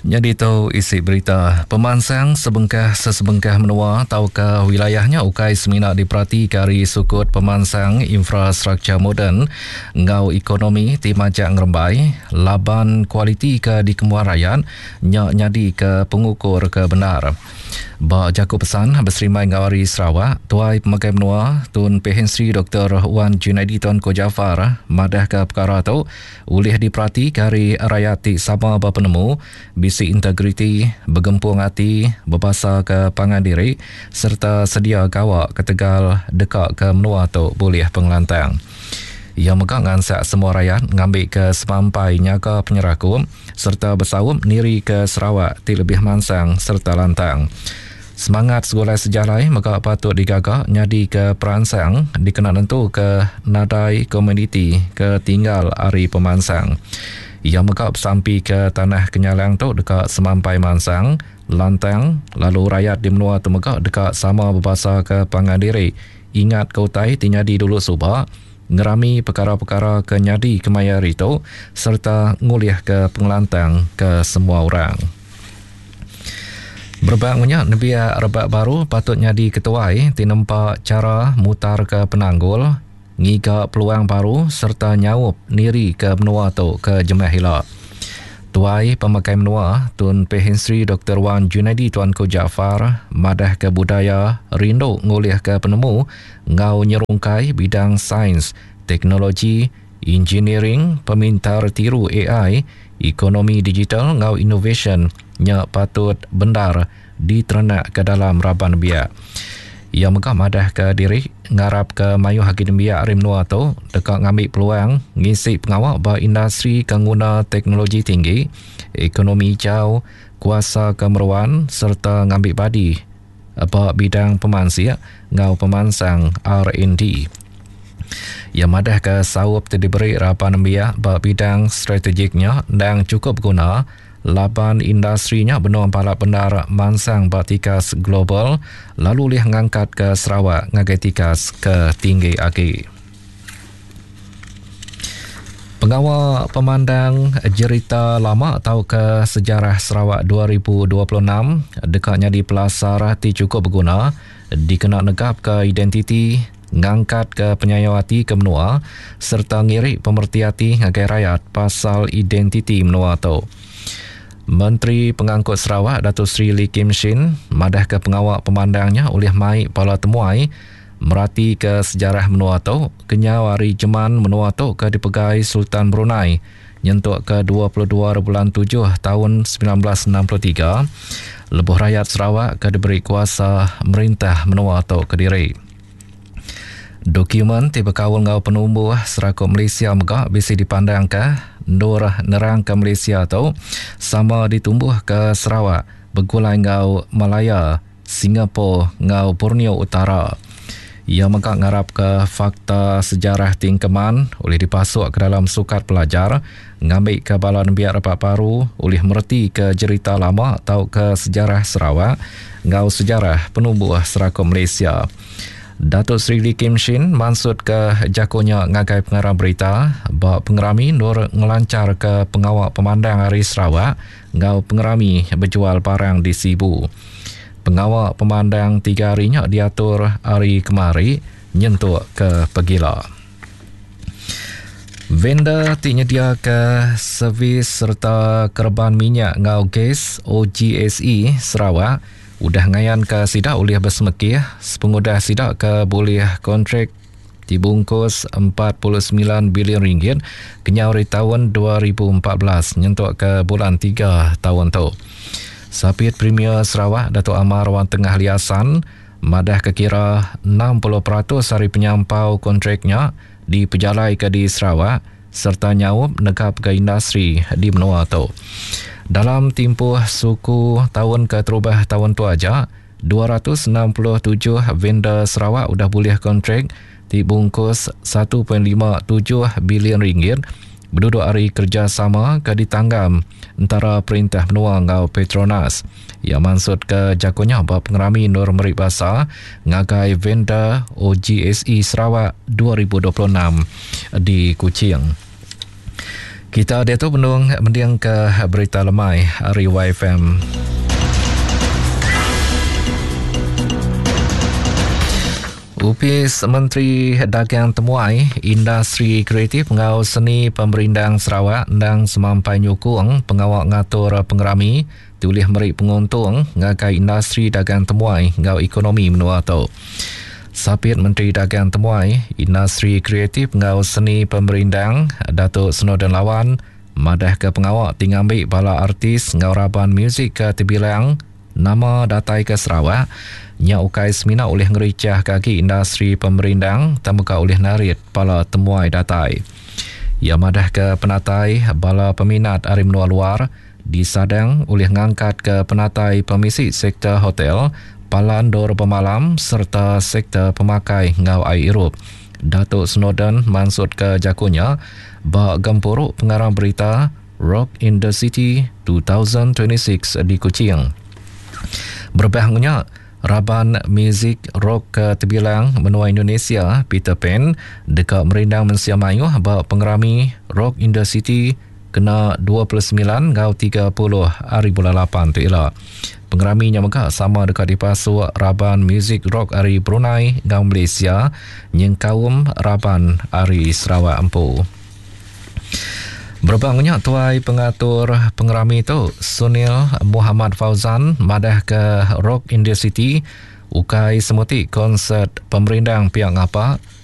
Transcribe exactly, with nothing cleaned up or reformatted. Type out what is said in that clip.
Jadi tu isi berita. Pemansang sebengkah sesebengkah menua tau ke wilayahnya ukai semina diperhati kari sukut pemansang infrastruktur moden ngau ekonomi ti majak ngerembai laban kualiti ke di kemuan rakyat nyak nyadi ke pengukur ke benar. Ba jaku pesan berserimai ngawari Sarawak tuai pemakai menua Tun P H Sri Doktor Wan Junaidi Tuan Ko Jafar madah ke perkara tu ulih diperhati kari rakyat ti sama berpenemu bisi integriti, bergempung hati, berbahasa ke pangan diri serta sedia gawak ketegal dekat ke menua tu boleh pengelantang. Yang megak ngansak semua rakyat ngambil ke semampai nyaga penyerakum serta bersawum niri ke Sarawak ti lebih mansang serta lantang. Semangat sekolah sejarah megak patut digagak nyadi ke peransang dikena tentu ke nadai komuniti ke tinggal ari pemansang. Yang megak sampai ke tanah kenyalang tu dekat semampai mansang, lantang, lalu rakyat di menua tu megak dekat sama berbahasa ke pangan diri. Ingat kau tai tinyadi dulu subak, ngerami perkara-perkara ke nyadi kemayar itu serta nguliah ke pengelantang ke semua orang. Berbangnya nebia rebak baru patut nyadi ketuai tinampak cara mutar ke penanggul, ngiga peluang baru serta nyawup niri ke menua tu ke jemaah hilak. Tuai pemakai menua Tun P H Sri Doktor Wan Junaidi Tuan Ko Jafar madah ke budaya rindu nguliah ke penemu ngau nyerungkai bidang sains, teknologi, engineering, pemintar tiru A I, ekonomi digital ngau innovation nya patut bendar diternak ke dalam raban biak. Ia megah madah ke diri ngarap ke mayu haki dembiak rim nuah tu dekat ngambil peluang ngisi pengawak ba industri kangguna teknologi tinggi, ekonomi hijau, kuasa kemeruan serta ngambil badi apa bidang pemansia ngau pemansang R and D. Ia madah ke sawup diberi rapan dembiak ba bidang strategiknya dan cukup guna laban industrinya benar palak benar mansang batikas global lalu lih ngangkat ke Sarawak ngagai tikas ke tinggi aki. Pengawal pemandang cerita lama atau ke sejarah Sarawak dua ribu dua puluh enam dekatnya di pelasar ti cukup berguna dikena negap ke identiti ngangkat ke penyayawati ke menua serta ngirik pemertiati ngagai rakyat pasal identiti menua tu. Menteri Pengangkut Sarawak Datuk Seri Lee Kim Shin madah ke pengawal pemandangnya oleh mai pala temuai merati ke sejarah menua tu kenyawari jeman menua tu ke dipegai Sultan Brunei nyentuk ke dua puluh dua bulan tujuh tahun sembilan belas enam puluh tiga lebuh rakyat Sarawak ke diberi kuasa merintah menua tu ke diri. Dokumen tiba kawal ngau penumbuh serakut Malaysia megak bisi dipandang ke Nur nerang ke Malaysia tu sama ditumbuh ke Sarawak bergulai ngau Malaya, Singapura ngau Borneo Utara. Ia megak ngarap ke fakta sejarah tingkeman oleh dipasuk ke dalam sukat pelajar ngambil ke balan biak rapat baru oleh mereti ke cerita lama atau ke sejarah Sarawak ngau sejarah penumbuh serakut Malaysia. Datuk Seri Lee Kim Shin maksud ke jakonya ngagai pengarah berita bahawa pengerami nur ngelancar ke pengawal pemandang hari Sarawak ngau pengerami berjual barang di Sibu. Pengawal pemandang tiga harinya diatur hari kemari nyentuk ke Pegila. Vendor tinyedia ke servis serta kerban minyak ngau gas O G S E Sarawak udah ngayan ke sidak oleh bersemekih pengudah sidak ke boleh kontrak dibungkus empat puluh sembilan bilion ringgit kenyawari tahun dua ribu empat belas nyentuk ke bulan tiga tahun tu. Sapit Premier Sarawak Datuk Amar Wan Tengah Liasan madah kekira enam puluh peratus hari penyampau kontraknya dipejalai ke di Sarawak serta nyawup negap ke industri di menua tu. Dalam tempoh suku tahun ke terubah tahun tu aja, dua ratus enam puluh tujuh vendor Sarawak sudah boleh kontrak dibungkus satu perpuluhan lima tujuh bilion ringgit berduduk hari kerjasama ke ditanggam antara Perintah Menua ngau Petronas. Ia maksud ke jakonya bahawa pengerami Nur Merik Basar ngagai vendor O G S E Sarawak dua ribu dua puluh enam di Kuching. Kita dia tu penung mendiang ke berita lemai hari Y F M. Upis Menteri Dagang Temuai Industri Kreatif Ngau Seni Pemerindang Sarawak dan semampai nyukung pengawal ngatur pengerami tulis meri penguntung ngakai industri dagang temuai ngau ekonomi menua tu. Sapit Menteri Dagang Temuai Industri Kreatif Ngau Seni Pemerindang Datuk Snowden Lawan madah ke pengawal tingambil bala artis ngau raban muzik ke terbilang nama datai ke Sarawak nya ukai semina oleh ngericah kaki industri pemerindang tamuka oleh narit pala temuai datai. Ia madah ke penatai bala peminat ari menua luar disadang oleh ngangkat ke penatai pemisi sektor hotel, palandor pemalam serta sektor pemakai ngau air irup. Datuk Snowden maksud ke jakunya bak gempuruk pengarang berita Rock in the City dua ribu dua puluh enam di Kuching. Berbahangnya raban muzik rock ke terbilang menua Indonesia Peter Pan dekat merindang mensiam ayuh bak pengerami Rock in the City kena dua puluh sembilan ngau tiga puluh hari bulan lapan tu ialah. Pengeraminya maka sama dekat di pasuk raban muzik rock hari Brunei ngau Malaysia yang kaum raban hari Sarawak Empu. Berbangnya tuai pengatur pengerami itu Sunil Muhammad Fauzan madah ke Rock in the City ukai semuti konsert pemerindang pihak apa